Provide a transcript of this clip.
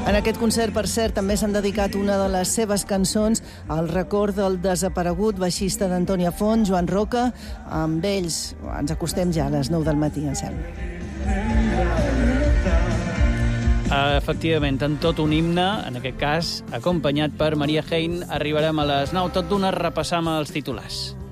En aquest concert, per cert, també s'han dedicat una de les seves cançons al record del desaparegut baixista d'Antònia Font, Joan Roca. Amb ells ens acostem ja a les 9 del matí, em sembla. Efectivament, en tot un himne, en aquest cas, acompanyat per Maria Hein, arribarem a les 9. Tot d'una repassam els titulars.